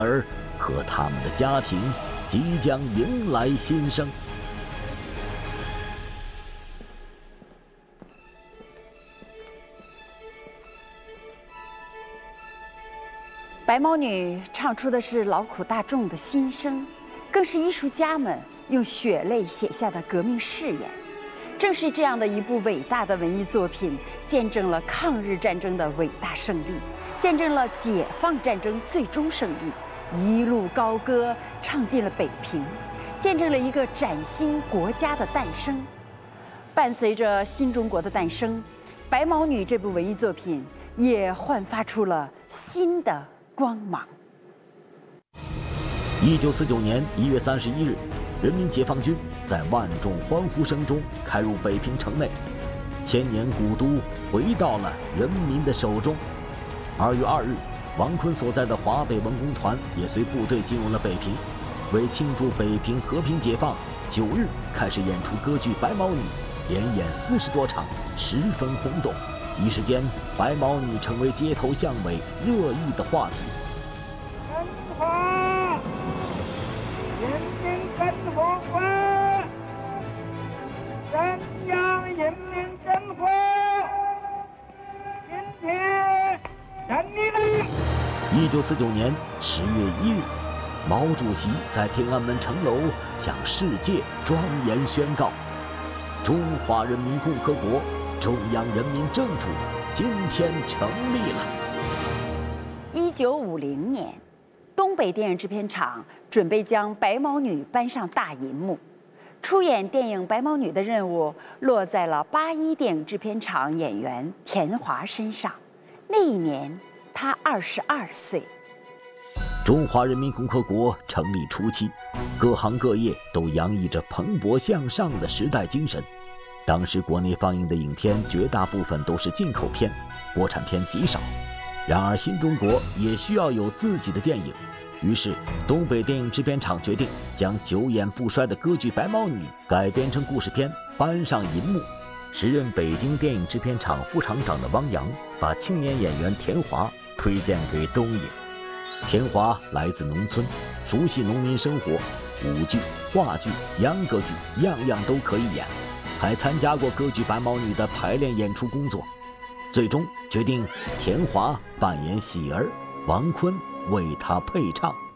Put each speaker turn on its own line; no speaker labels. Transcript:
儿和他们的家庭即将迎来新生。
白毛女唱出的是劳苦大众的心声，更是艺术家们用血泪写下的革命誓言。正是这样的一部伟大的文艺作品，见证了抗日战争的伟大胜利，见证了解放战争最终胜利，一路高歌唱进了北平，见证了一个崭新国家的诞生。伴随着新中国的诞生，《白毛女》这部文艺作品也焕发出了新的光芒。
1949年1月31日，人民解放军在万众欢呼声中开入北平城内，千年古都回到了人民的手中。2月2日，王坤所在的华北文工团也随部队进入了北平，为庆祝北平和平解放，9日开始演出歌剧《白毛女》，连演40多场，十分轰动。一时间，白毛女成为街头巷尾热议的话题。
中华人民共和国中央人民政府今天胜利了。
1949年10月1日，毛主席在天安门城楼向世界庄严宣告：中华人民共和国中央人民政府今天成立了。
1950年，东北电影制片厂准备将《白毛女》搬上大银幕，出演电影《白毛女》的任务落在了81电影制片厂演员田华身上。那一年，她22岁。
中华人民共和国成立初期，各行各业都洋溢着蓬勃向上的时代精神。当时国内放映的影片绝大部分都是进口片，国产片极少。然而新中国也需要有自己的电影，于是东北电影制片厂决定将久演不衰的歌剧《白毛女》改编成故事片，搬上银幕。时任北京电影制片厂副厂长的汪洋把青年演员田华推荐给东影。田华来自农村，熟悉农民生活，舞剧、话剧、秧歌剧样样都可以演，还参加过歌剧《白毛女》的排练演出工作。最终决定田华扮演喜儿，王坤为她配唱。